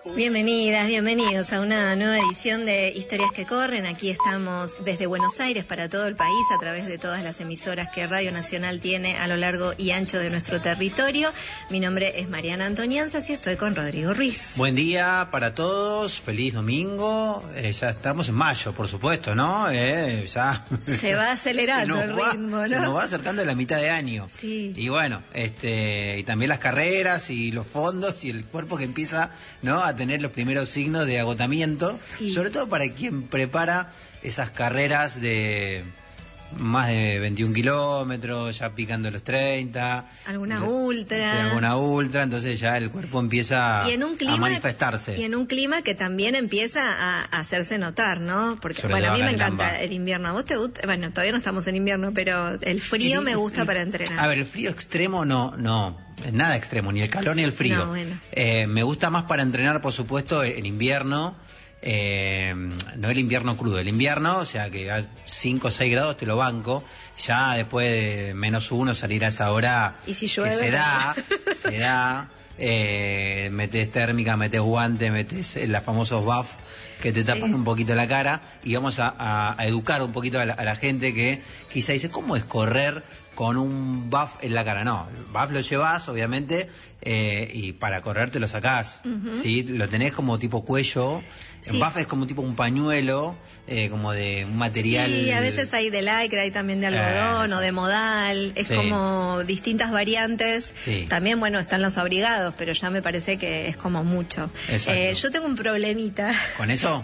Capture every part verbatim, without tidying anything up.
Bienvenidas, bienvenidos a una nueva edición de Historias que Corren. Aquí estamos desde Buenos Aires para todo el país a través de todas las emisoras que Radio Nacional tiene a lo largo y ancho de nuestro territorio. Mi nombre es Mariana Antonianzas y estoy con Rodrigo Ruiz. Buen día para todos, feliz domingo. Eh, ya estamos en mayo, por supuesto, ¿no? Eh, ya Se va acelerando el va, ritmo, ¿no? Se nos va acercando la mitad de año. Sí. Y bueno, este, y también las carreras y los fondos y el cuerpo que empieza, ¿no?, a tener los primeros signos de agotamiento, sí. Sobre todo para quien prepara esas carreras de más de veintiún kilómetros, ya picando los treinta. Alguna de, ultra. Sí, alguna ultra, entonces ya el cuerpo empieza y en un clima, a manifestarse. Y en un clima que también empieza a, a hacerse notar, ¿no? Porque, Sobre bueno, a mí me encanta Lamba. el invierno. ¿A vos te gusta? Bueno, todavía no estamos en invierno, pero el frío el, me gusta el, para entrenar. A ver, el frío extremo no, no. Nada extremo, ni el calor ni el frío. No, bueno. eh, me gusta más para entrenar, por supuesto, en invierno. Eh, no el invierno crudo, el invierno, o sea que a cinco o seis grados te lo banco. Ya después de menos uno salir a esa hora, ¿y si llueve? Que se da, se da. Eh, metes térmica, metes guante, metes los famosos buff que te tapan, sí, un poquito la cara. Y vamos a, a, a educar un poquito a la, a la gente que quizá dice, ¿cómo es correr con un buff en la cara? No, el buff lo llevas, obviamente, eh, y para correr te lo sacás, uh-huh. ¿Sí? Lo tenés como tipo cuello. Sí. El buff es como tipo un pañuelo, eh, como de un material. Sí, a veces hay de lycra, hay también de algodón, eh, o de modal, es, sí, como distintas variantes. Sí. También, bueno, están los abrigados, pero ya me parece que es como mucho. Eh, yo tengo un problemita. ¿Con eso?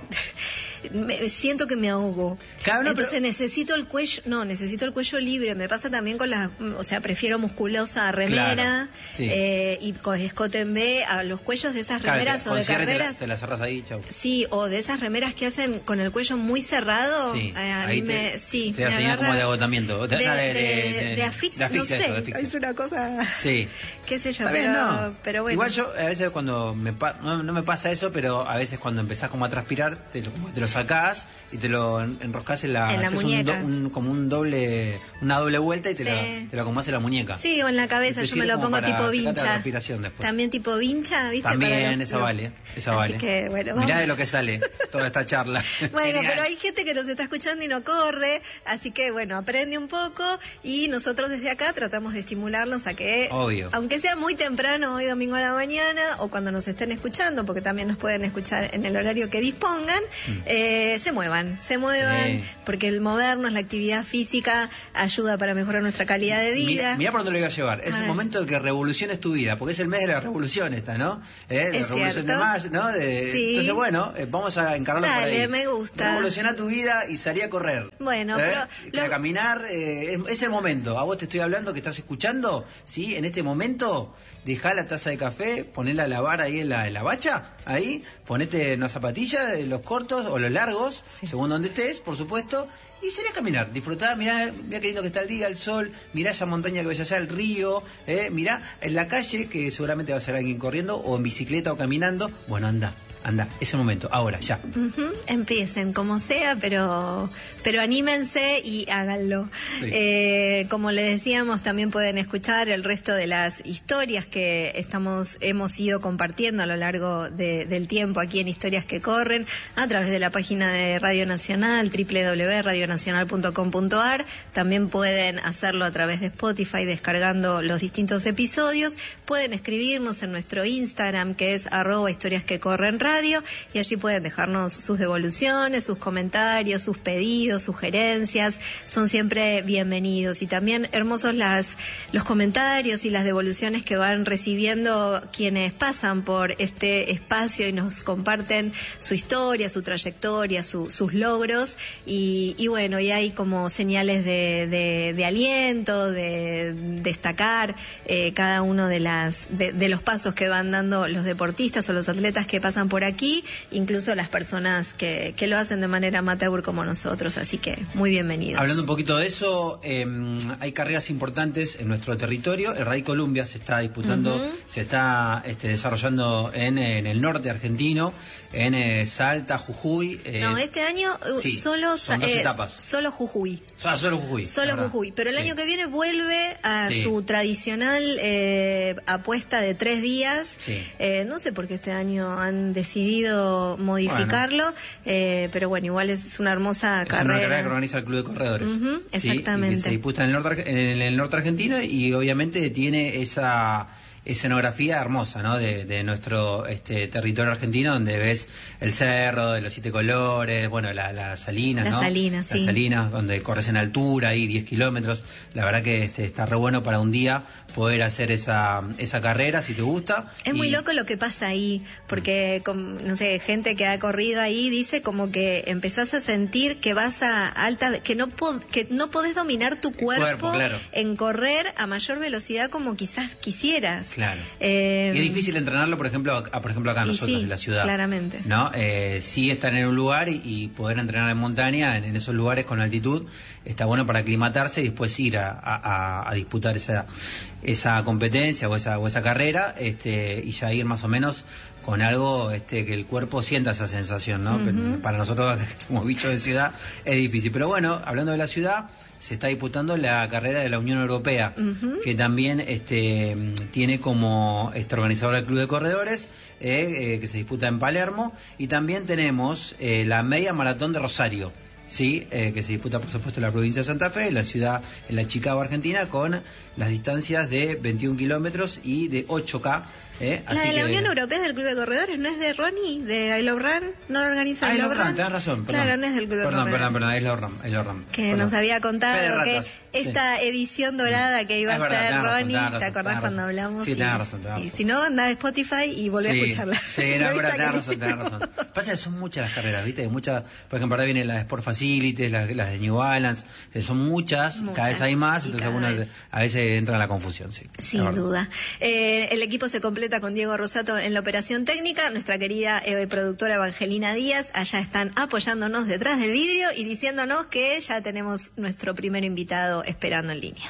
Me, siento que me ahogo. Claro, no, entonces pero... necesito el cuello, no, necesito el cuello libre. Me pasa también con las, o sea, prefiero musculosa a remera, claro, sí, eh, y con escote en B a los cuellos de esas remeras, claro, o de carreras. Te la, te la cerras ahí, chau. Sí, o de esas remeras que hacen con el cuello muy cerrado. Sí, eh, a ahí mí te, me, sí, te da señal como de agotamiento. De, de, de, de, de, de asfixia, no sé, de asfixia. Es una cosa, sí, qué sé yo, está pero, bien, no. pero bueno. Igual yo a veces cuando me no, no me pasa eso, pero a veces cuando empezás como a transpirar, te lo, te lo sacás y te lo enroscás en la, en la muñeca. Un, un, como un doble, una doble vuelta y te, sí, la, te lo acomodás en la muñeca. Sí, o en la cabeza, yo me lo pongo tipo vincha. También tipo vincha, ¿viste? También, para esa vale, esa vale. Así que, bueno, mirá de lo que sale toda esta charla. Bueno, pero hay gente que nos está escuchando y no corre, así que, bueno, aprende un poco y nosotros desde acá tratamos de estimularlos a que, obvio, aunque sea muy temprano, hoy domingo a la mañana, o cuando nos estén escuchando, porque también nos pueden escuchar en el horario que dispongan, mm. eh, se muevan, se muevan, sí, porque el movernos, la actividad física ayuda para mejorar nuestra calidad de vida. Mirá, mirá por dónde lo iba a llevar. Es a el ver. momento de que revoluciones tu vida, porque es el mes de la revolución esta, ¿no? Eh, la es revolución cierto. de mayo, ¿no? De, sí. Entonces, bueno, eh, vamos a encararlo Dale, por ahí. me gusta. Revoluciona tu vida y salí a correr. Bueno, ¿eh? pero... A lo... caminar, eh, es, es el momento. A vos te estoy hablando que estás escuchando, ¿sí? En este momento, dejá la taza de café, ponela a lavar ahí en la, en la bacha, ahí, ponete una zapatilla, los cortos o los largos, sí, según donde estés, por supuesto, y salí a caminar, disfrutá, mirá, mirá qué lindo que está el día, el sol, mirá esa montaña que ves allá, el río, eh, mirá en la calle, que seguramente va a ser alguien corriendo, o en bicicleta o caminando, bueno, anda. Anda, ese momento, ahora, ya. Uh-huh. Empiecen, como sea, pero pero anímense y háganlo. Sí. Eh, como les decíamos, también pueden escuchar el resto de las historias que estamos hemos ido compartiendo a lo largo de, del tiempo aquí en Historias que Corren, a través de la página de Radio Nacional, doble u doble u doble u punto radio nacional punto com punto a r. También pueden hacerlo a través de Spotify, descargando los distintos episodios. Pueden escribirnos en nuestro Instagram, que es arroba historias que corren radio. Y allí pueden dejarnos sus devoluciones, sus comentarios, sus pedidos, sugerencias, son siempre bienvenidos. Y también hermosos las los comentarios y las devoluciones que van recibiendo quienes pasan por este espacio y nos comparten su historia, su trayectoria, su, sus logros, y, y bueno, y hay como señales de, de, de aliento, de destacar eh, cada uno de las de, de los pasos que van dando los deportistas o los atletas que pasan por aquí, incluso las personas que, que lo hacen de manera amateur como nosotros, así que muy bienvenidos. Hablando un poquito de eso, eh, hay carreras importantes en nuestro territorio. El Rally Columbia se está disputando, uh-huh. se está este, desarrollando en, en el norte argentino, en eh, Salta, Jujuy. Eh, no, este año sí, solo son dos eh, etapas. Solo Jujuy. Ah, solo Jujuy. Solo Jujuy, pero el sí. año que viene vuelve a sí. su tradicional eh, apuesta de tres días. Sí. Eh, no sé por qué este año han decidido decidido modificarlo, bueno. eh, pero bueno, igual es una hermosa es carrera. Es una carrera que organiza el Club de Corredores. Uh-huh, exactamente. ¿Sí? Y que se disputa en el, norte, en el norte argentino y obviamente tiene esa escenografía hermosa, ¿no? De, de nuestro este territorio argentino, donde ves el cerro de los siete colores, bueno, las la salinas, Las ¿no? salinas, Las sí. salinas, donde corres en altura, ahí diez kilómetros. La verdad que este, está re bueno para un día poder hacer esa esa carrera, si te gusta. Es y... muy loco lo que pasa ahí, porque, con, no sé, gente que ha corrido ahí dice como que empezás a sentir que vas a alta, que no, pod, que no podés dominar tu cuerpo, cuerpo claro. en correr a mayor velocidad como quizás quisieras. Claro. Eh, y es difícil entrenarlo, por ejemplo, a, por ejemplo acá nosotros sí, en la ciudad. Claramente. ¿No? Eh, sí estar en un lugar y, y poder entrenar en montaña, en, en esos lugares con altitud, está bueno para aclimatarse y después ir a, a, a disputar esa esa competencia o esa o esa carrera, este, y ya ir más o menos con algo este que el cuerpo sienta esa sensación, ¿no? Uh-huh. Para nosotros que somos bichos de ciudad es difícil. Pero bueno, hablando de la ciudad, se está disputando la carrera de la Unión Europea, uh-huh. que también este tiene como este organizador el Club de Corredores, eh, eh, que se disputa en Palermo, y también tenemos eh, la media maratón de Rosario, sí, eh, que se disputa por supuesto en la provincia de Santa Fe, en la ciudad, en la Chicago, Argentina, con las distancias de veintiún kilómetros y de ocho K. ¿Eh? La Así de la que... Unión Europea del Club de Corredores, ¿no es de Ronnie, de I Love Run? ¿No lo organiza I Love Run? Tenés razón, perdón. Claro, no es del Club de perdón, Corredores. Perdón, perdón, I Love Run, I Love Run. Que perdón. nos había contado que esta sí. edición dorada que iba es a ser verdad, Ronnie, razón, ¿te acordás razón, cuando hablamos? Sí, y, tenés razón, tenés razón. Y si no, anda a Spotify y volví sí, a escucharla. Sí, no, verdad, tenés razón, tenés razón. Pasa que son muchas las carreras, ¿viste? Hay muchas, por ejemplo, ahora vienen las de Sport Facilities, las, las de New Balance, eh, son muchas, muchas, cada vez hay más, entonces algunas vez. a veces entra en la confusión, sí. Sin duda. Eh, el equipo se completa con Diego Rosato en la operación técnica, nuestra querida eh, productora Evangelina Díaz, allá están apoyándonos detrás del vidrio y diciéndonos que ya tenemos nuestro primer invitado esperando en línea.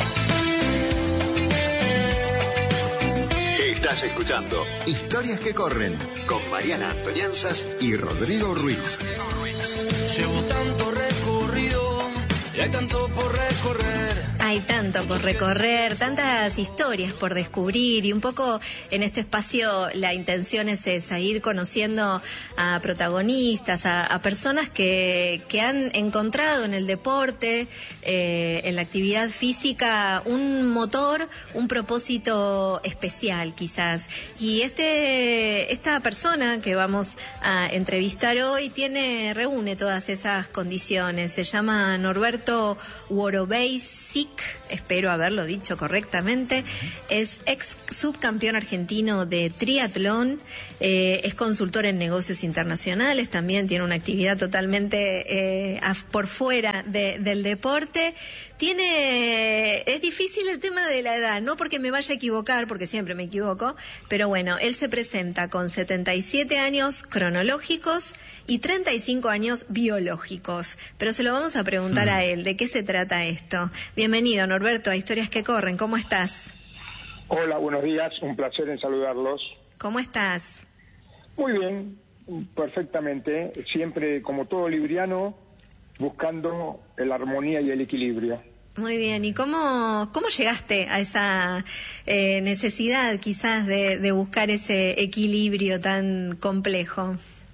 Estás escuchando Historias que Corren con Mariana Antonianzas y Rodrigo Ruiz. Rodrigo Ruiz. Llevo tanto recorrido y hay tanto por recorrer. Hay tanto por recorrer, tantas historias por descubrir y un poco en este espacio la intención es esa, ir conociendo a protagonistas, a, a personas que, que han encontrado en el deporte, eh, en la actividad física, un motor, un propósito especial quizás. Y este esta persona que vamos a entrevistar hoy tiene reúne todas esas condiciones. Se llama Norberto Worobeisic, espero haberlo dicho correctamente, es ex subcampeón argentino de triatlón, eh, es consultor en negocios internacionales, también tiene una actividad totalmente eh, por fuera de, del deporte. Tiene, es difícil el tema de la edad, no porque me vaya a equivocar, porque siempre me equivoco, pero bueno, él se presenta con setenta y siete años cronológicos y treinta y cinco años biológicos, pero se lo vamos a preguntar mm. a él, ¿de qué se trata esto? Bienvenido, Norberto, a Historias que Corren, ¿cómo estás? Hola, buenos días, un placer en saludarlos. ¿Cómo estás? Muy bien, perfectamente, siempre como todo libriano, buscando la armonía y el equilibrio. Muy bien, ¿y cómo, cómo llegaste a esa eh, necesidad quizás de, de buscar ese equilibrio tan complejo?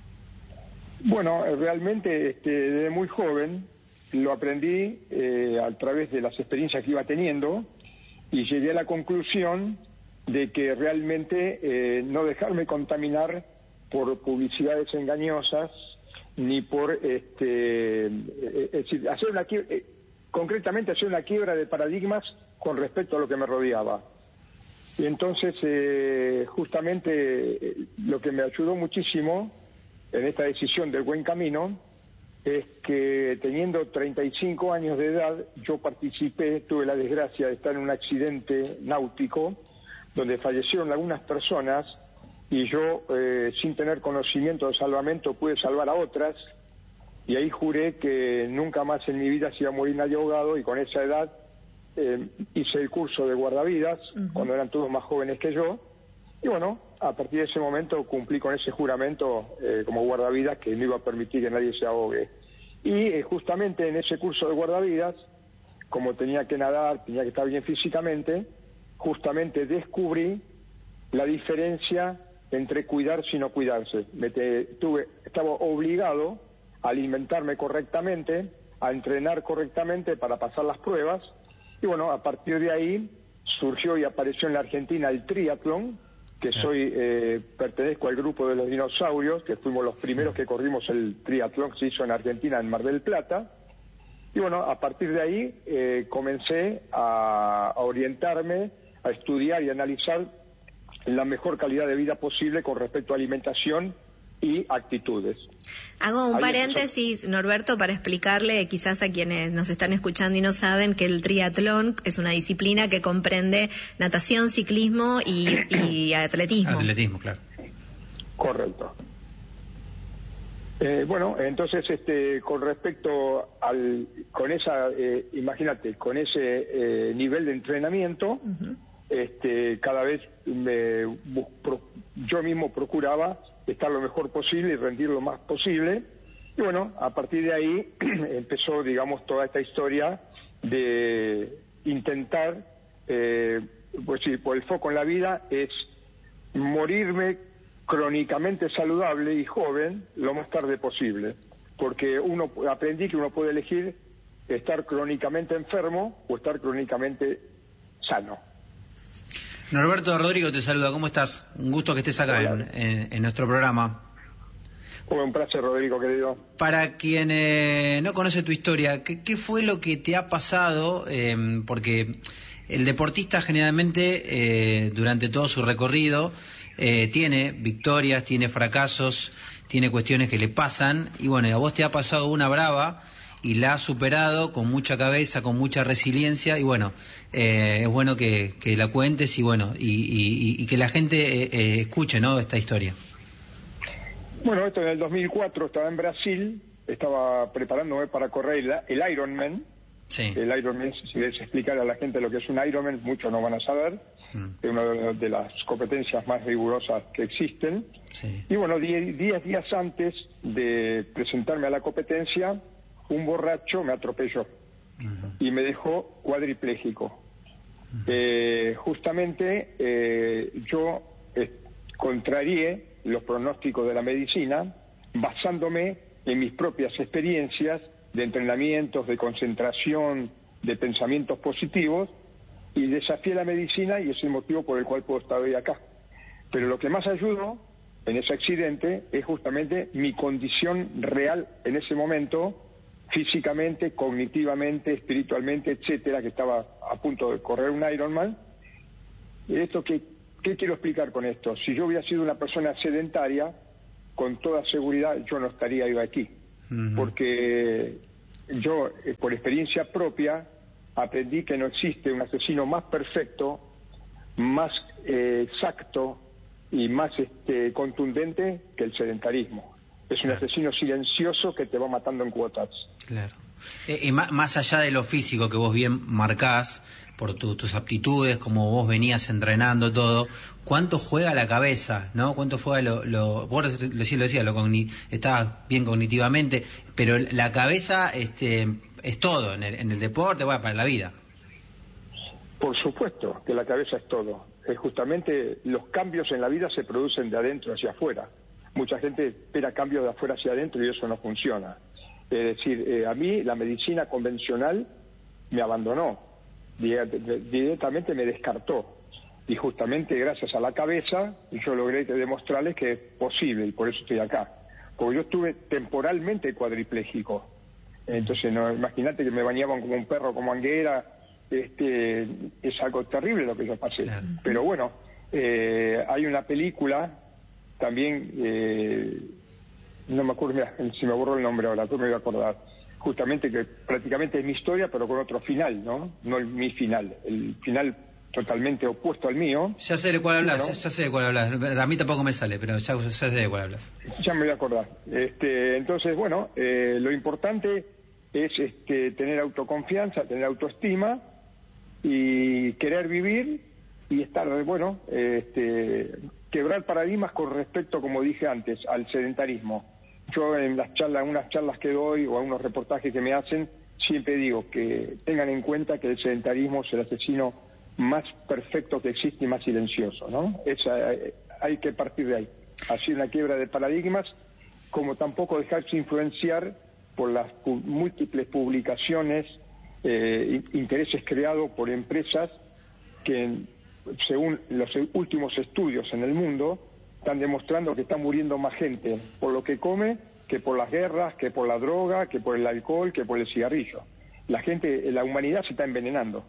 Bueno, realmente este, desde muy joven lo aprendí eh, a través de las experiencias que iba teniendo y llegué a la conclusión de que realmente eh, no dejarme contaminar por publicidades engañosas ni por este es decir, hacer una eh, concretamente hacer una quiebra de paradigmas con respecto a lo que me rodeaba. Y entonces eh, justamente eh, lo que me ayudó muchísimo en esta decisión del buen camino es que teniendo treinta y cinco años de edad yo participé, tuve la desgracia de estar en un accidente náutico donde fallecieron algunas personas y yo, eh, sin tener conocimiento de salvamento, pude salvar a otras, y ahí juré que nunca más en mi vida se iba a morir nadie ahogado, y con esa edad eh, hice el curso de guardavidas, uh-huh. cuando eran todos más jóvenes que yo, y bueno, a partir de ese momento cumplí con ese juramento eh, como guardavidas que no iba a permitir que nadie se ahogue. Y eh, justamente en ese curso de guardavidas, como tenía que nadar, tenía que estar bien físicamente, justamente descubrí la diferencia entre cuidarse y no cuidarse. Me te, tuve, estaba obligado a alimentarme correctamente, a entrenar correctamente para pasar las pruebas, y bueno, a partir de ahí surgió y apareció en la Argentina el triatlón, que soy, eh, pertenezco al grupo de los dinosaurios, que fuimos los primeros que corrimos el triatlón que se hizo en Argentina, en Mar del Plata. Y bueno, a partir de ahí eh, comencé a, a orientarme, a estudiar y analizar la mejor calidad de vida posible con respecto a alimentación y actitudes. Hago un Ahí paréntesis, Norberto, para explicarle quizás a quienes nos están escuchando y no saben que el triatlón es una disciplina que comprende natación, ciclismo y, y atletismo. Atletismo, claro. Correcto. Eh, bueno, entonces, este, con respecto al, con esa, eh, imagínate, con ese eh, nivel de entrenamiento, uh-huh. este, cada vez me, pro, yo mismo procuraba estar lo mejor posible y rendir lo más posible. Y bueno, a partir de ahí empezó, digamos, toda esta historia de intentar, eh, pues sí, por el foco en la vida es morirme crónicamente saludable y joven lo más tarde posible, porque uno aprendí que uno puede elegir estar crónicamente enfermo o estar crónicamente sano. Norberto, Rodrigo te saluda, ¿cómo estás? Un gusto que estés acá en, en, en nuestro programa. Bueno, un placer, Rodrigo, querido. Para quien eh, no conoce tu historia, ¿qué, qué fue lo que te ha pasado? Eh, porque el deportista generalmente, eh, durante todo su recorrido, eh, tiene victorias, tiene fracasos, tiene cuestiones que le pasan, y bueno, a vos te ha pasado una brava y la has superado con mucha cabeza, con mucha resiliencia, y bueno, eh, es bueno que, que la cuentes y bueno, y, y, y que la gente eh, eh, escuche, ¿no?, esta historia. Bueno, esto en el dos mil cuatro estaba en Brasil, estaba preparándome para correr el, el Ironman. Sí. El Ironman, si les explicar a la gente lo que es un Ironman, muchos no van a saber. Mm. Es una de, de las competencias más rigurosas que existen. Sí. Y bueno, diez, diez días antes de presentarme a la competencia, un borracho me atropelló uh-huh. y me dejó cuadripléjico. Uh-huh. Eh, justamente eh, yo eh, contrarié los pronósticos de la medicina basándome en mis propias experiencias de entrenamientos, de concentración, de pensamientos positivos, y desafié la medicina, y es el motivo por el cual puedo estar hoy acá. Pero lo que más ayudó en ese accidente es justamente mi condición real en ese momento, físicamente, cognitivamente, espiritualmente, etcétera, que estaba a punto de correr un Ironman. ¿Y esto qué, qué quiero explicar con esto? Si yo hubiera sido una persona sedentaria, con toda seguridad yo no estaría yo aquí. Uh-huh. Porque yo, eh, por experiencia propia, aprendí que no existe un asesino más perfecto, más eh, exacto y más este, contundente que el sedentarismo. Es un claro. asesino silencioso que te va matando en cuotas. Claro. Eh, y más, más allá de lo físico que vos bien marcás, por tu, tus aptitudes, como vos venías entrenando todo, ¿cuánto juega la cabeza, no? ¿Cuánto juega lo... lo vos lo decías, lo cogni, estabas bien cognitivamente, pero la cabeza este, es todo en el, en el deporte, bueno, para la vida. Por supuesto que la cabeza es todo. Es justamente los cambios en la vida se producen de adentro hacia afuera. Mucha gente espera cambios de afuera hacia adentro y eso no funciona. Es decir, eh, a mí la medicina convencional me abandonó, directamente me descartó. Y justamente gracias a la cabeza yo logré demostrarles que es posible, y por eso estoy acá. Porque yo estuve temporalmente cuadripléjico. Entonces, no, imagínate que me bañaban como un perro, como manguera. Este, es algo terrible lo que yo pasé. Claro. Pero bueno, eh, hay una película también, eh, no me acuerdo, mira, si me borró el nombre ahora, tú me voy a acordar, justamente que prácticamente es mi historia, pero con otro final, ¿no? No el, mi final, el final totalmente opuesto al mío. Ya sé de cuál hablas, bueno, ya sé de cuál hablas, a mí tampoco me sale, pero ya, ya sé de cuál hablas. Ya me voy a acordar. Este, entonces, bueno, eh, lo importante es este, tener autoconfianza, tener autoestima y querer vivir y estar, bueno, este, quebrar paradigmas con respecto, como dije antes, al sedentarismo. Yo en las charlas, en unas charlas que doy o en unos reportajes que me hacen, siempre digo que tengan en cuenta que el sedentarismo es el asesino más perfecto que existe y más silencioso, ¿no? Es, hay que partir de ahí. Ha sido una quiebra de paradigmas, como tampoco dejarse influenciar por las pu- múltiples publicaciones, eh, intereses creados por empresas que, según los últimos estudios en el mundo, están demostrando que está muriendo más gente por lo que come que por las guerras, que por la droga, que por el alcohol, que por el cigarrillo. La gente, la humanidad se está envenenando.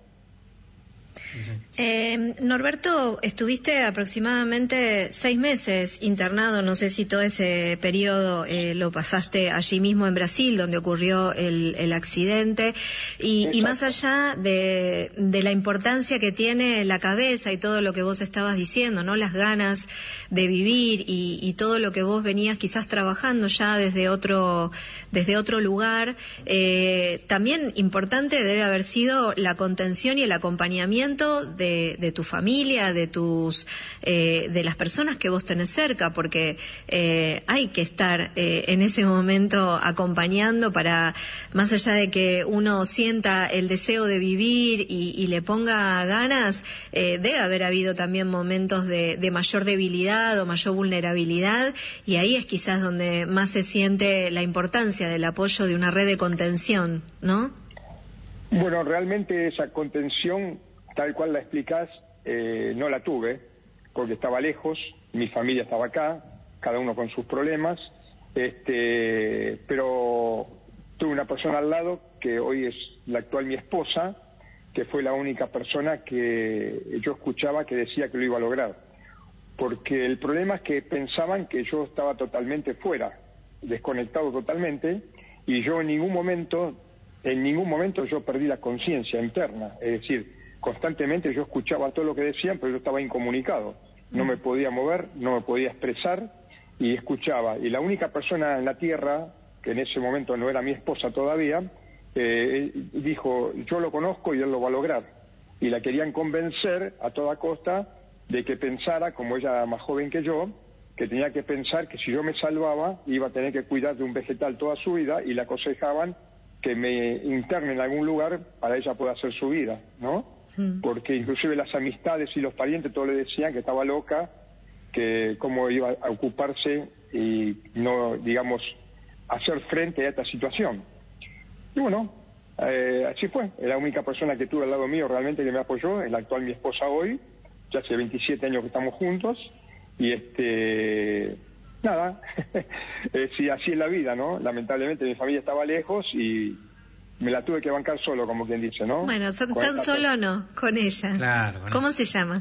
Eh, Norberto, estuviste aproximadamente seis meses internado, no sé si todo ese periodo eh, lo pasaste allí mismo en Brasil, donde ocurrió el, el accidente, y, y más allá de, de la importancia que tiene la cabeza y todo lo que vos estabas diciendo, ¿no? Las ganas de vivir y, y todo lo que vos venías quizás trabajando ya desde otro, desde otro lugar, eh, también importante debe haber sido la contención y el acompañamiento De, de tu familia, de tus, eh, de las personas que vos tenés cerca, porque eh, hay que estar eh, en ese momento acompañando para, más allá de que uno sienta el deseo de vivir y, y le ponga ganas, eh, debe haber habido también momentos de, de mayor debilidad o mayor vulnerabilidad, y ahí es quizás donde más se siente la importancia del apoyo de una red de contención, ¿no? Bueno, realmente esa contención, tal cual la explicás, eh, no la tuve, porque estaba lejos, mi familia estaba acá, cada uno con sus problemas, este, pero tuve una persona al lado, que hoy es la actual mi esposa, que fue la única persona que yo escuchaba que decía que lo iba a lograr. Porque el problema es que pensaban que yo estaba totalmente fuera, desconectado totalmente, y yo en ningún momento, en ningún momento yo perdí la conciencia interna, es decir, constantemente yo escuchaba todo lo que decían, pero yo estaba incomunicado. No me podía mover, no me podía expresar y escuchaba. Y la única persona en la tierra, que en ese momento no era mi esposa todavía, eh, dijo, yo lo conozco y él lo va a lograr. Y la querían convencer a toda costa de que pensara, como ella era más joven que yo, que tenía que pensar que si yo me salvaba iba a tener que cuidar de un vegetal toda su vida, y le aconsejaban que me interne en algún lugar para ella pueda hacer su vida, ¿no? Porque inclusive las amistades y los parientes todos le decían que estaba loca, que cómo iba a ocuparse y no, digamos, hacer frente a esta situación. Y bueno, eh, así fue. Es la única persona que tuve al lado mío realmente que me apoyó, es la actual mi esposa hoy, ya hace veintisiete años que estamos juntos, y este, nada, eh, sí, así es la vida, ¿no? Lamentablemente mi familia estaba lejos y me la tuve que bancar solo, como quien dice, ¿no? Bueno, tan solo no, con ella. Claro. Bueno. ¿Cómo se llama?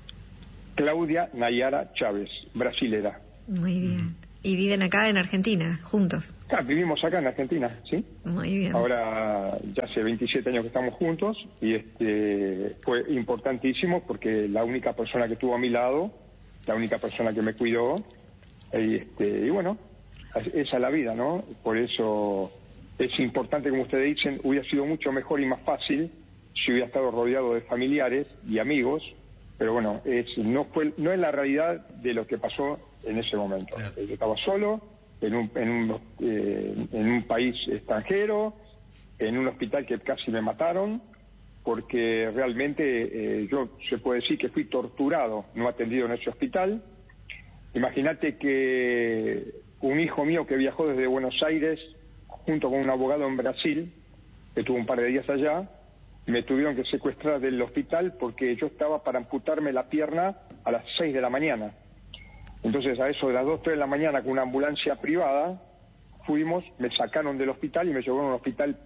Claudia Nayara Chávez, brasilera. Muy bien. ¿Y viven acá en Argentina, juntos? Ah, vivimos acá en Argentina, ¿sí? Muy bien. Ahora ya hace veintisiete años que estamos juntos y este fue importantísimo porque la única persona que estuvo a mi lado, la única persona que me cuidó, y, este, y bueno, esa es la vida, ¿no? Por eso es importante, como ustedes dicen, hubiera sido mucho mejor y más fácil si hubiera estado rodeado de familiares y amigos, pero bueno, es, no fue, no es la realidad de lo que pasó en ese momento. Claro. Yo estaba solo, en un, en, un, eh, en un país extranjero, en un hospital que casi me mataron, porque realmente eh, yo se puede decir que fui torturado, no atendido en ese hospital. Imagínate que un hijo mío que viajó desde Buenos Aires junto con un abogado en Brasil, que tuvo un par de días allá, me tuvieron que secuestrar del hospital porque yo estaba para amputarme la pierna a las seis de la mañana. Entonces a eso de las dos, tres de la mañana con una ambulancia privada, fuimos, me sacaron del hospital y me llevaron a un hospital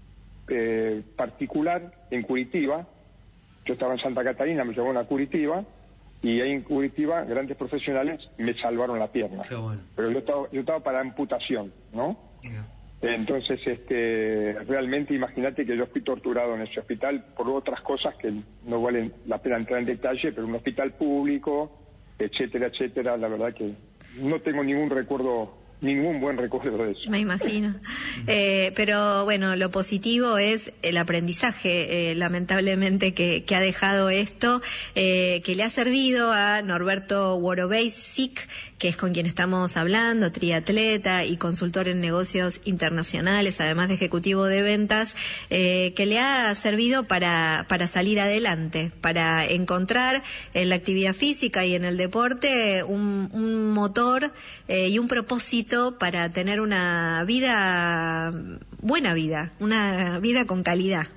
eh, particular en Curitiba. Yo estaba en Santa Catarina, me llevaron a Curitiba, y ahí en Curitiba grandes profesionales me salvaron la pierna. Qué bueno. Pero yo estaba, yo estaba para amputación, ¿no? Yeah. Entonces, este, realmente imagínate que yo fui torturado en ese hospital por otras cosas que no valen la pena entrar en detalle, pero un hospital público, etcétera, etcétera. La verdad que no tengo ningún recuerdo, ningún buen recuerdo de eso. Me imagino. Eh, pero bueno, lo positivo es el aprendizaje, eh, lamentablemente, que, que ha dejado esto, eh, que le ha servido a Norberto Worobeisic, que es con quien estamos hablando, triatleta y consultor en negocios internacionales, además de ejecutivo de ventas, eh, que le ha servido para, para salir adelante, para encontrar en la actividad física y en el deporte un, un motor eh, y un propósito para tener una vida, buena vida, una vida con calidad.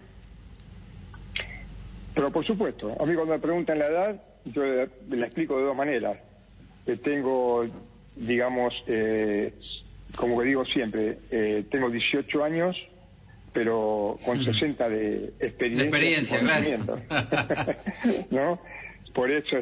Pero por supuesto, a mí cuando me preguntan la edad, yo la explico de dos maneras. Eh, tengo, digamos, eh, como que digo siempre, eh, tengo dieciocho años, pero con sesenta de experiencia. De experiencia, claro. ¿No? Por eso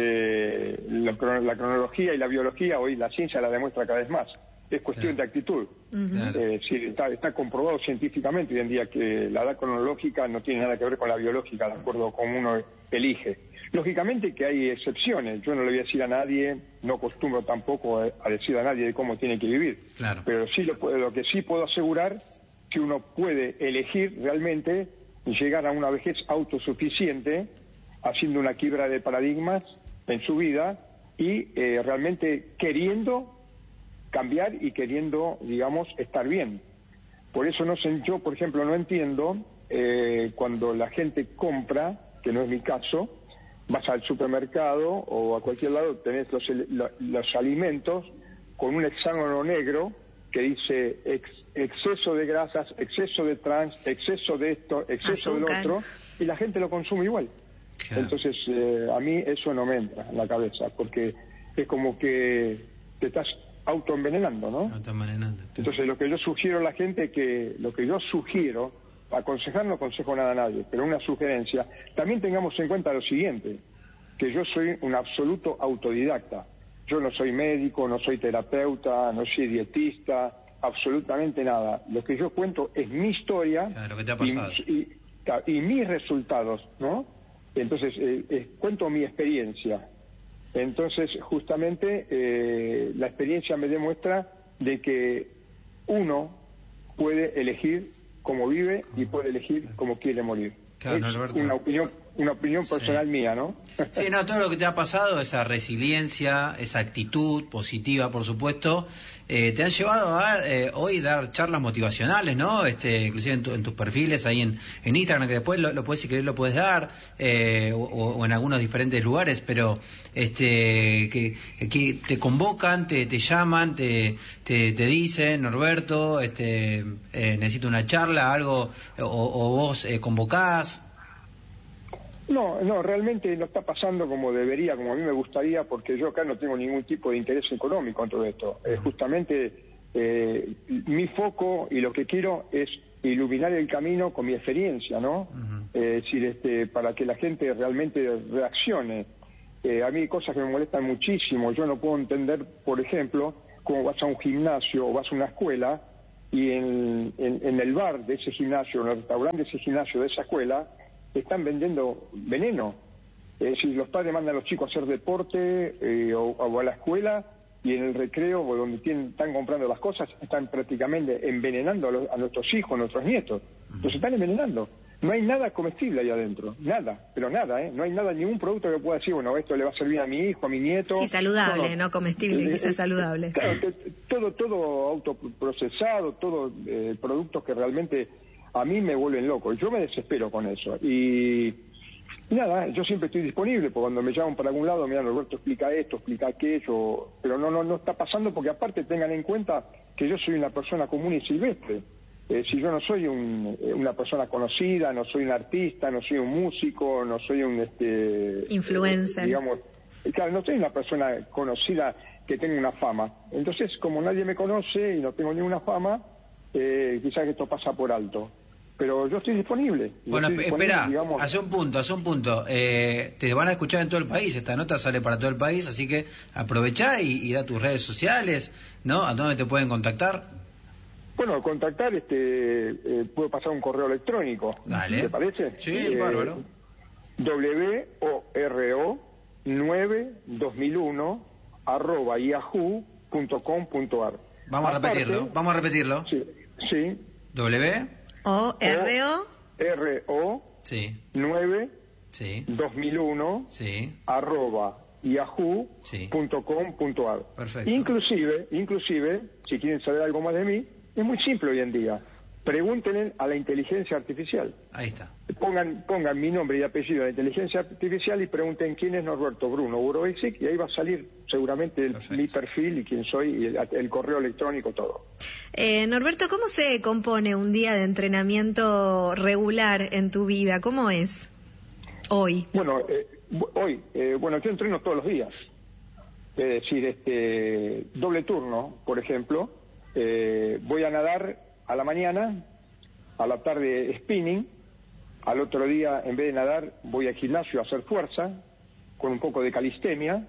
este, la, la cronología y la biología, hoy la ciencia la demuestra cada vez más. Es cuestión claro. de actitud. Uh-huh. eh, sí, está, está comprobado científicamente hoy en día que la edad cronológica no tiene nada que ver con la biológica, de acuerdo con uno elige. Lógicamente que hay excepciones. Yo no le voy a decir a nadie, no acostumbro tampoco a, a decir a nadie de cómo tiene que vivir. Claro. Pero sí lo, lo que sí puedo asegurar que uno puede elegir realmente llegar a una vejez autosuficiente, haciendo una quiebra de paradigmas en su vida y eh, realmente queriendo cambiar y queriendo, digamos, estar bien. Por eso no sé, yo, por ejemplo, no entiendo eh, cuando la gente compra, que no es mi caso, vas al supermercado o a cualquier lado, tenés los, los, los alimentos con un hexágono negro que dice ex, exceso de grasas, exceso de trans, exceso de esto, exceso Azúcar. del otro, y la gente lo consume igual. Claro. Entonces, eh, a mí eso no me entra en la cabeza, porque es como que te estás autoenvenenando, ¿no? Autoenvenenando. Entonces, lo que yo sugiero a la gente es que, lo que yo sugiero, aconsejar no aconsejo nada a nadie, pero una sugerencia, también tengamos en cuenta lo siguiente, que yo soy un absoluto autodidacta. Yo no soy médico, no soy terapeuta, no soy dietista, absolutamente nada. Lo que yo cuento es mi historia claro, lo que te ha pasado. Y, y, y mis resultados, ¿no? Entonces, eh, eh, cuento mi experiencia. Entonces, justamente, eh, la experiencia me demuestra de que uno puede elegir cómo vive y puede elegir cómo quiere morir. Claro, es Alberto. una opinión, una opinión personal sí. mía, ¿no? Sí, no, todo lo que te ha pasado, esa resiliencia, esa actitud positiva, por supuesto, eh, te han llevado a eh, hoy dar charlas motivacionales, ¿no? Este, inclusive en, tu, en tus perfiles ahí en, en Instagram, que después lo, lo puedes, si querés, lo puedes dar, eh, o, o en algunos diferentes lugares, pero este, que, que te convocan, te, te llaman, te, te, te dicen, Norberto, este, eh, necesito una charla, algo, o, o vos eh, convocás. No, no, realmente no está pasando como debería, como a mí me gustaría, porque yo acá no tengo ningún tipo de interés económico en todo esto. Eh, justamente eh, mi foco y lo que quiero es iluminar el camino con mi experiencia, ¿no? Uh-huh. Eh, es decir, este, para que la gente realmente reaccione. Eh, a mí hay cosas que me molestan muchísimo. Yo no puedo entender, por ejemplo, cómo vas a un gimnasio o vas a una escuela y en, en, en el bar de ese gimnasio, en el restaurante de ese gimnasio, de esa escuela, están vendiendo veneno. Es decir, los padres mandan a los chicos a hacer deporte eh, o, o a la escuela y en el recreo o donde tienen, están comprando las cosas están prácticamente envenenando a, los, a nuestros hijos, a nuestros nietos. Los están envenenando. No hay nada comestible ahí adentro, nada, pero nada, ¿eh? No hay nada, ningún producto que pueda decir, bueno, esto le va a servir a mi hijo, a mi nieto. Sí, saludable, no, no comestible, eh, que sea saludable. Claro, todo, todo autoprocesado, todo eh, productos que realmente a mí me vuelven loco. Yo me desespero con eso. Y, y nada, yo siempre estoy disponible, porque cuando me llaman para algún lado, mira, Roberto, explica esto, explica aquello, pero no, no, no está pasando, porque aparte tengan en cuenta que yo soy una persona común y silvestre. Eh, si yo no soy un, una persona conocida, no soy un artista, no soy un músico, no soy un... este influencer. Eh, digamos, claro, no soy una persona conocida que tenga una fama. Entonces, como nadie me conoce y no tengo ninguna fama, eh, quizás esto pasa por alto. Pero yo estoy disponible. Bueno, estoy disponible, espera, digamos. hace un punto, hace un punto. Eh, te van a escuchar en todo el país, esta nota sale para todo el país, así que aprovechá y, y da tus redes sociales, ¿no? ¿A dónde te pueden contactar? Bueno, contactar, este, eh, puedo pasar un correo electrónico. Dale. ¿Te parece? Sí, eh, bárbaro. W O R O nueve dos mil uno arroba yahoo punto com punto ar. Vamos a repetirlo, vamos a repetirlo. Sí. Sí. W. O, R, O. R, O. Sí. nueve. Sí. dos mil uno. Sí. Arroba yahoo punto com punto ar. Perfecto. Inclusive, inclusive, si quieren saber algo más de mí, es muy simple hoy en día. Pregúntenle a la inteligencia artificial. Ahí está. Pongan, pongan mi nombre y apellido a la inteligencia artificial y pregunten quién es Norberto Bruno Uroesic, y ahí va a salir seguramente el, mi perfil y quién soy, y el, el correo electrónico, todo. Eh, Norberto, ¿cómo se compone un día de entrenamiento regular en tu vida? ¿Cómo es hoy? Bueno, eh, hoy, eh, bueno, yo entreno todos los días. Es decir, este doble turno, por ejemplo. Eh, voy a nadar a la mañana, a la tarde spinning, al otro día en vez de nadar voy al gimnasio a hacer fuerza, con un poco de calistenia,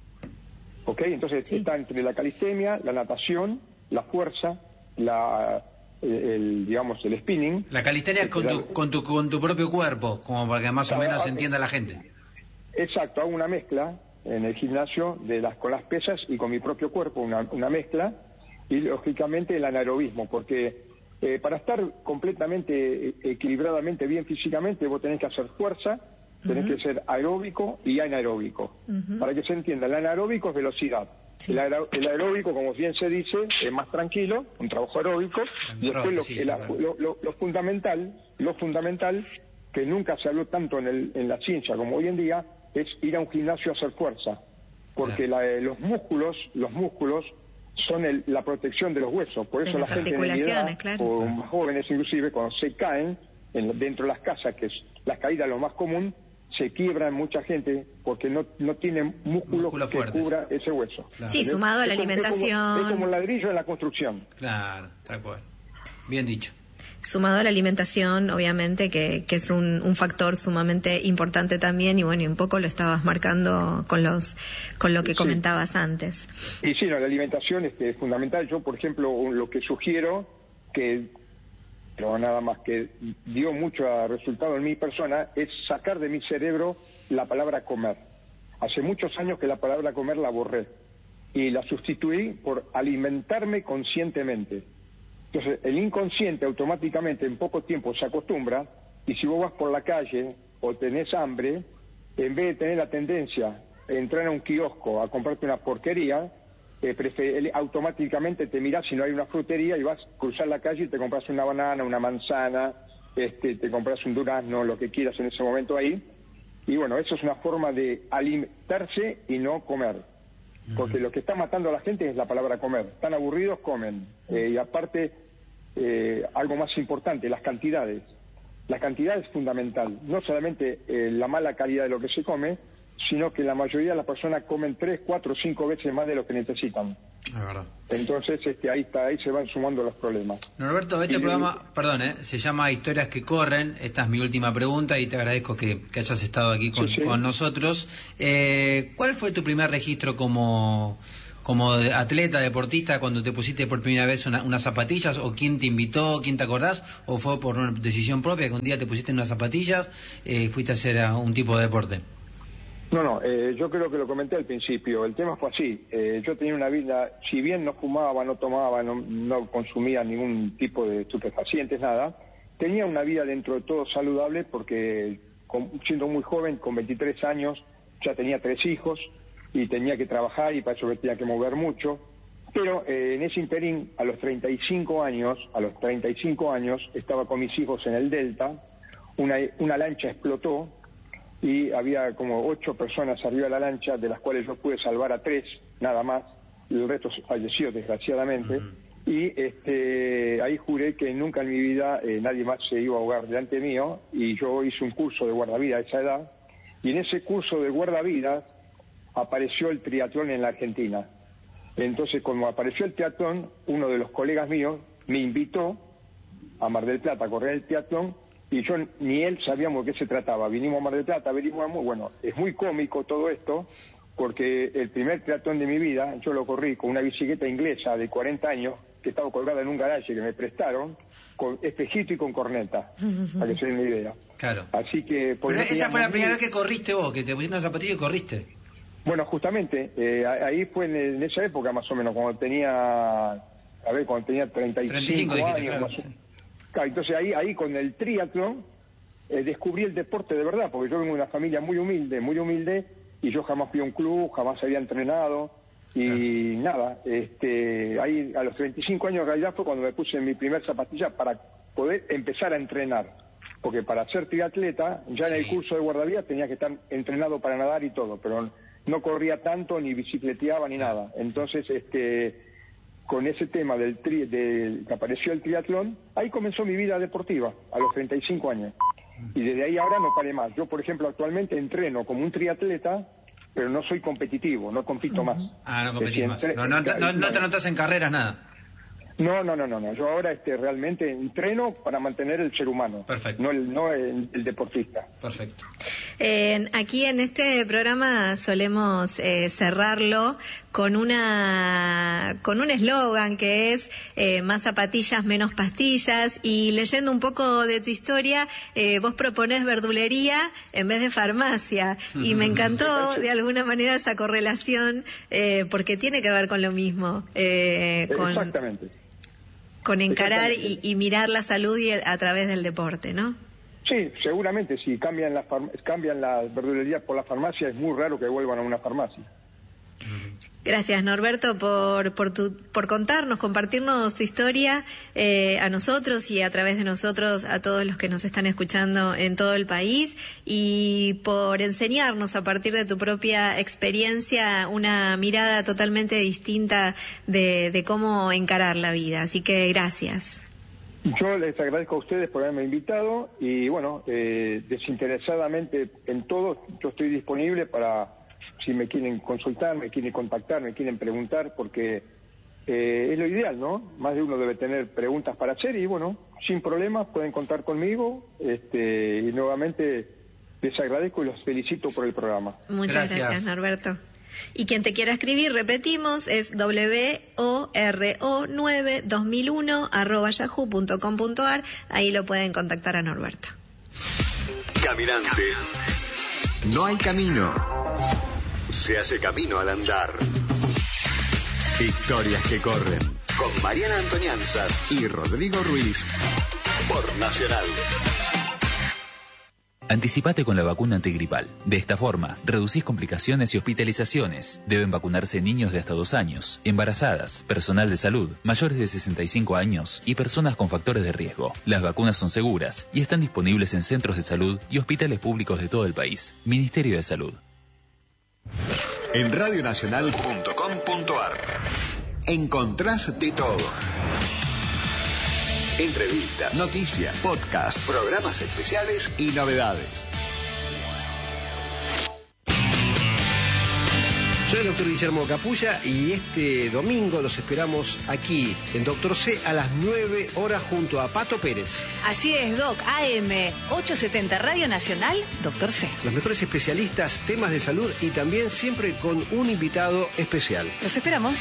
¿ok? Entonces sí. Está entre la calistenia, la natación, la fuerza, la, el, el digamos, el spinning. La calistenia es con tu, con, tu, con tu propio cuerpo, como para que más o menos entienda la gente. Exacto, hago una mezcla en el gimnasio de las con las pesas y con mi propio cuerpo, una, una mezcla, y lógicamente el anaerobismo, porque eh, para estar completamente, equilibradamente bien físicamente, vos tenés que hacer fuerza, tenés uh-huh. que ser aeróbico y anaeróbico. Uh-huh. Para que se entienda, el anaeróbico es velocidad. Sí. El, aer el aeróbico, como bien se dice, es más tranquilo, un trabajo aeróbico, y después lo, sí, el, lo, lo, lo fundamental, lo fundamental, que nunca se habló tanto en, el, en la ciencia como hoy en día, es ir a un gimnasio a hacer fuerza, porque claro. la, los músculos, los músculos son el, la protección de los huesos, por eso de la gente de mi edad, claro. o más jóvenes inclusive, cuando se caen en, dentro de las casas, que es la caída lo más común, se quiebran mucha gente porque no, no tienen músculos Músculo que fuertes. Cubra ese hueso. Claro. Sí, sumado a la es como, alimentación. Es como, es como el ladrillo en la construcción. Claro, tal cual. Bien dicho. Sumado a la alimentación, obviamente, que, que es un, un factor sumamente importante también, y bueno, y un poco lo estabas marcando con los con lo que sí. comentabas antes. Y sí, no, la alimentación este, es fundamental. Yo, por ejemplo, lo que sugiero, que pero nada más que dio mucho resultado en mi persona, es sacar de mi cerebro la palabra comer. Hace muchos años que la palabra comer la borré y la sustituí por alimentarme conscientemente. Entonces, el inconsciente automáticamente en poco tiempo se acostumbra, y si vos vas por la calle o tenés hambre, en vez de tener la tendencia a entrar a un kiosco a comprarte una porquería, eh, automáticamente te mirás si no hay una frutería y vas a cruzar la calle y te compras una banana, una manzana, este, te compras un durazno, lo que quieras en ese momento ahí. Y bueno, eso es una forma de alimentarse y no comer. Porque lo que está matando a la gente es la palabra comer. Están aburridos, comen. Eh, y aparte, eh, algo más importante, las cantidades. La cantidad es fundamental. No solamente eh, la mala calidad de lo que se come, sino que la mayoría de las personas comen tres, cuatro, cinco veces más de lo que necesitan. Es verdad. Entonces, este, ahí está, ahí se van sumando los problemas. Norberto, este y, programa, perdón, eh, se llama Historias que Corren. Esta es mi última pregunta y te agradezco que, que hayas estado aquí con, sí, sí. con nosotros. Eh, ¿Cuál fue tu primer registro como, como atleta, deportista, cuando te pusiste por primera vez una, unas zapatillas? ¿O quién te invitó? ¿Quién te acordás? ¿O fue por una decisión propia que un día te pusiste en unas zapatillas y eh, fuiste a hacer a un tipo de deporte? No, no, eh, yo creo que lo comenté al principio. El tema fue así. Eh, yo tenía una vida, si bien no fumaba, no tomaba, no, no consumía ningún tipo de estupefacientes, nada, tenía una vida dentro de todo saludable porque, con, siendo muy joven, con veintitrés años, ya tenía tres hijos y tenía que trabajar y para eso me tenía que mover mucho. Pero eh, en ese interín, a los treinta y cinco años, a los treinta y cinco años, estaba con mis hijos en el Delta, una, una lancha explotó, y había como ocho personas arriba de la lancha, de las cuales yo pude salvar a tres, nada más, y el resto falleció desgraciadamente, uh-huh. y este, ahí juré que nunca en mi vida eh, nadie más se iba a ahogar delante mío, y yo hice un curso de guardavidas a esa edad, y en ese curso de guardavidas apareció el triatlón en la Argentina. Entonces, como apareció el triatlón, uno de los colegas míos me invitó a Mar del Plata a correr el triatlón, y yo ni él sabíamos de qué se trataba. Vinimos a Mar del Plata, averiguamos, bueno, es muy cómico todo esto, porque el primer triatlón de mi vida, yo lo corrí con una bicicleta inglesa de cuarenta años, que estaba colgada en un garaje que me prestaron, con espejito y con corneta, para que se den una idea. Claro. Así que... Pero esa fue la primera vez que corriste vos, que te pusiste una zapatilla y corriste. Bueno, justamente, eh, ahí fue en, en esa época más o menos, cuando tenía a ver, cuando tenía treinta y cinco años. Claro, sí. Claro, entonces ahí, ahí con el triatlón eh, descubrí el deporte de verdad, porque yo vengo de una familia muy humilde, muy humilde, y yo jamás fui a un club, jamás había entrenado, y claro. nada, este, ahí a los treinta y cinco años en realidad fue cuando me puse mi primer zapatilla para poder empezar a entrenar. Porque para ser triatleta, ya sí. en el curso de guardavidas tenía que estar entrenado para nadar y todo, pero no corría tanto, ni bicicleteaba, ni nada. Entonces, este, con ese tema del tri, de, que apareció el triatlón, ahí comenzó mi vida deportiva, a los treinta y cinco años. Y desde ahí ahora no paré más. Yo, por ejemplo, actualmente entreno como un triatleta, pero no soy competitivo, no compito uh-huh. más. Ah, no competís más. No, no, no, no te notas en carreras, nada. No, no, no, no, no. Yo ahora este, realmente entreno para mantener el ser humano. Perfecto. No el, no el, el deportista. Perfecto. Eh, aquí en este programa solemos eh, cerrarlo con una con un eslogan que es eh, más zapatillas, menos pastillas. Y leyendo un poco de tu historia, eh, vos proponés verdulería en vez de farmacia. Y me encantó de alguna manera esa correlación eh, porque tiene que ver con lo mismo. Eh, con... Exactamente. Con encarar y, y mirar la salud y el, a través del deporte, ¿no? Sí, seguramente si cambian las cambian las verdulerías por la farmacia, es muy raro que vuelvan a una farmacia. Gracias, Norberto, por por, tu, por contarnos, compartirnos tu historia eh, a nosotros y a través de nosotros a todos los que nos están escuchando en todo el país, y por enseñarnos a partir de tu propia experiencia una mirada totalmente distinta de, de cómo encarar la vida. Así que gracias. Yo les agradezco a ustedes por haberme invitado y bueno, eh, desinteresadamente en todo, yo estoy disponible para... si me quieren consultar, me quieren contactar, me quieren preguntar, porque eh, es lo ideal, ¿no? Más de uno debe tener preguntas para hacer y bueno, sin problemas pueden contar conmigo, este, y nuevamente les agradezco y los felicito por el programa. Muchas gracias, gracias Norberto. Y quien te quiera escribir, repetimos, es W O R O nueve dos mil uno arroba yahoo punto com punto ar. Ahí lo pueden contactar a Norberto. Caminante. No hay camino. Se hace camino al andar. Historias que corren. Con Mariana Antonianzas y Rodrigo Ruiz. Por Nacional. Anticipate con la vacuna antigripal. De esta forma, reducís complicaciones y hospitalizaciones. Deben vacunarse niños de hasta dos años, embarazadas, personal de salud, mayores de sesenta y cinco años y personas con factores de riesgo. Las vacunas son seguras y están disponibles en centros de salud y hospitales públicos de todo el país. Ministerio de Salud. En radio nacional punto com punto ar encontrás de todo. Entrevistas, noticias, podcasts, programas especiales y novedades. Soy el doctor Guillermo Capulla y este domingo los esperamos aquí en Doctor C a las nueve horas junto a Pato Pérez. Así es, Doc, A M ochocientos setenta Radio Nacional, Doctor C. Los mejores especialistas, temas de salud y también siempre con un invitado especial. Los esperamos.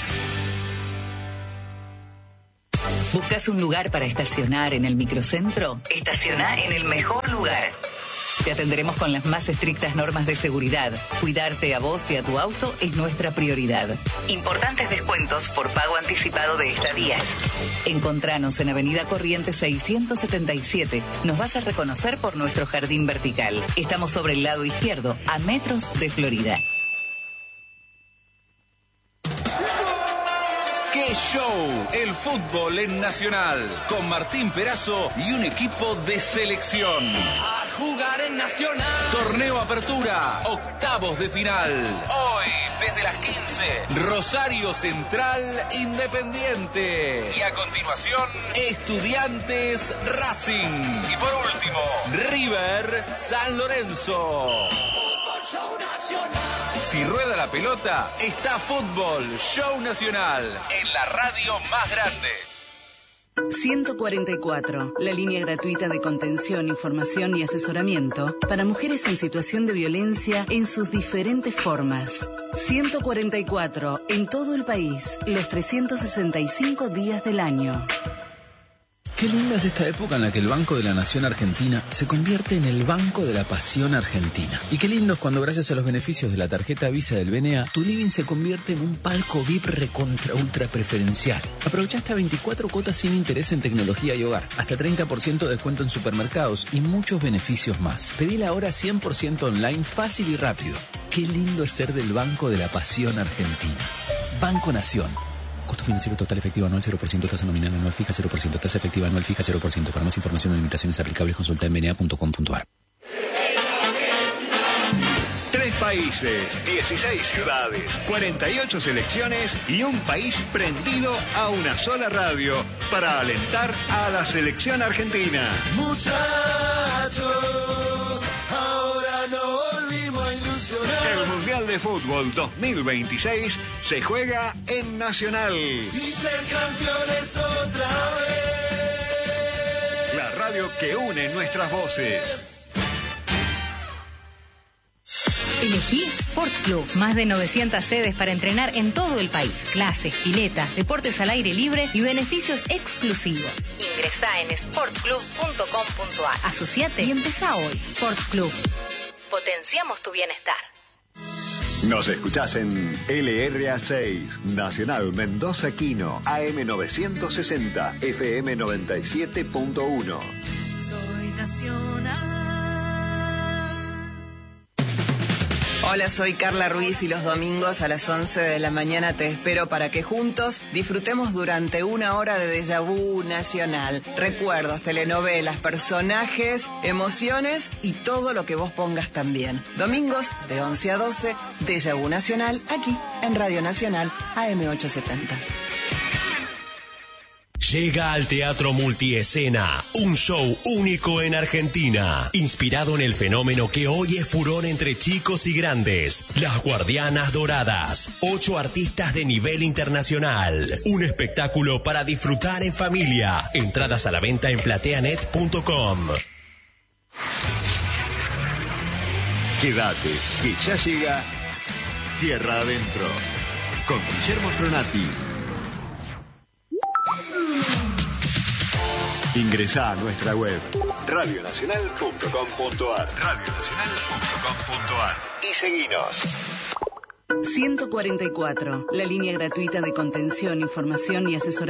¿Buscas un lugar para estacionar en el microcentro? Estaciona en el mejor lugar. Te atenderemos con las más estrictas normas de seguridad. Cuidarte a vos y a tu auto es nuestra prioridad. Importantes descuentos por pago anticipado de estadías. Encontranos en Avenida Corrientes seiscientos setenta y siete. Nos vas a reconocer por nuestro jardín vertical. Estamos sobre el lado izquierdo, a metros de Florida. ¡Qué show! El fútbol en Nacional, con Martín Perazo y un equipo de selección. A jugar en Nacional. Torneo Apertura, octavos de final. Hoy, desde las quince, Rosario Central Independiente. Y a continuación, Estudiantes Racing. Y por último, River San Lorenzo. Fútbol Show Nacional. Si rueda la pelota, está Fútbol Show Nacional, en la radio más grande. ciento cuarenta y cuatro, la línea gratuita de contención, información y asesoramiento para mujeres en situación de violencia en sus diferentes formas. ciento cuarenta y cuatro, en todo el país, los trescientos sesenta y cinco días del año. Qué linda es esta época en la que el Banco de la Nación Argentina se convierte en el Banco de la Pasión Argentina. Y qué lindo es cuando gracias a los beneficios de la tarjeta Visa del B N A, tu living se convierte en un palco V I P recontra ultra preferencial. Aprovecha hasta veinticuatro cuotas sin interés en tecnología y hogar, hasta treinta por ciento de descuento en supermercados y muchos beneficios más. Pedila ahora cien por ciento online, fácil y rápido. Qué lindo es ser del Banco de la Pasión Argentina. Banco Nación. Costo financiero total efectivo anual cero por ciento, tasa nominal anual fija cero por ciento, tasa efectiva anual fija cero por ciento. Para más información o limitaciones aplicables, consulta en b n a punto com punto a r. Tres países, dieciséis ciudades, cuarenta y ocho selecciones y un país prendido a una sola radio para alentar a la selección argentina. Muchachos, ahora no volvimos a ilusionar. El Mundial de Fútbol dos mil veintiséis se juega en Nacional. Y ser campeones otra vez. La radio que une nuestras voces. Elegí Sport Club. Más de novecientas sedes para entrenar en todo el país. Clases, piletas, deportes al aire libre y beneficios exclusivos. Ingresá en sport club punto com punto a r. Asociate y empezá hoy. Sport Club. Potenciamos tu bienestar. Nos escuchás en L R A seis, Nacional Mendoza Quino, A M novecientos sesenta, F M noventa y siete punto uno. Soy Nacional. Hola, soy Carla Ruiz y los domingos a las once de la mañana te espero para que juntos disfrutemos durante una hora de déjà vu nacional. Recuerdos, telenovelas, personajes, emociones y todo lo que vos pongas también. Domingos de once a doce, déjà vu nacional, aquí en Radio Nacional A M ochocientos setenta. Llega al Teatro Multiescena, un show único en Argentina, inspirado en el fenómeno que hoy es furor entre chicos y grandes. Las Guardianas Doradas, ocho artistas de nivel internacional. Un espectáculo para disfrutar en familia. Entradas a la venta en plateanet punto com. Quédate, que ya llega Tierra Adentro, con Guillermo Tronati. Ingresá a nuestra web radio nacional punto com punto a r, radio nacional punto com punto a r y seguinos. ciento cuarenta y cuatro, la línea gratuita de contención, información y asesoramiento